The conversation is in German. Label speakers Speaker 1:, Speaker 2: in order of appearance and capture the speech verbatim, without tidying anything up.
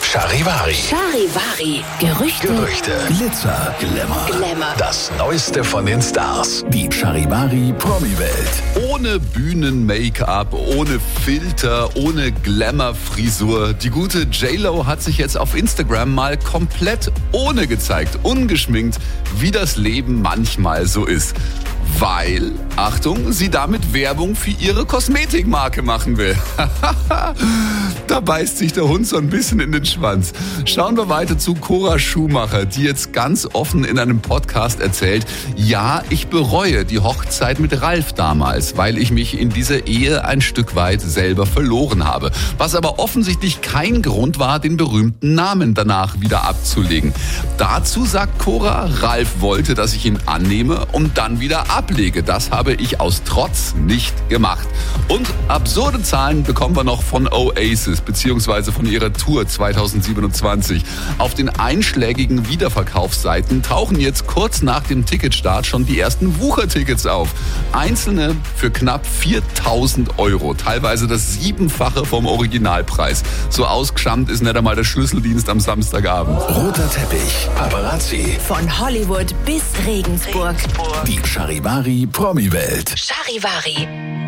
Speaker 1: Charivari.
Speaker 2: Charivari. Gerüchte.
Speaker 1: Gerüchte.
Speaker 3: Glitzer, Glamour.
Speaker 2: Glamour.
Speaker 1: Das Neueste von den Stars.
Speaker 3: Die Charivari Promi-Welt.
Speaker 4: Ohne Bühnen-Make-up, ohne Filter, ohne Glamour-Frisur. Die gute J-Lo hat sich jetzt auf Instagram mal komplett ohne gezeigt, ungeschminkt, wie das Leben manchmal so ist. Weil, Achtung, sie damit Werbung für ihre Kosmetikmarke machen will. Da beißt sich der Hund so ein bisschen in den Schwanz. Schauen wir weiter zu Cora Schumacher, die jetzt ganz offen in einem Podcast erzählt, ja, ich bereue die Hochzeit mit Ralf damals, weil ich mich in dieser Ehe ein Stück weit selber verloren habe. Was aber offensichtlich kein Grund war, den berühmten Namen danach wieder abzulegen. Dazu sagt Cora, Ralf wollte, dass ich ihn annehme und dann wieder ablege. Das habe ich aus Trotz nicht gemacht. Und absurde Zahlen bekommen wir noch von Oasis, beziehungsweise von ihrer Tour zwanzig siebenundzwanzig. Auf den einschlägigen Wiederverkaufsseiten tauchen jetzt kurz nach dem Ticketstart schon die ersten Wuchertickets auf. Einzelne für knapp viertausend Euro, teilweise das Siebenfache vom Originalpreis. So ausgeschammt ist nicht einmal der Schlüsseldienst am Samstagabend.
Speaker 3: Roter Teppich, Paparazzi.
Speaker 2: Von Hollywood bis Regensburg.
Speaker 3: Die Charivari Promi-Welt.
Speaker 2: Charivari.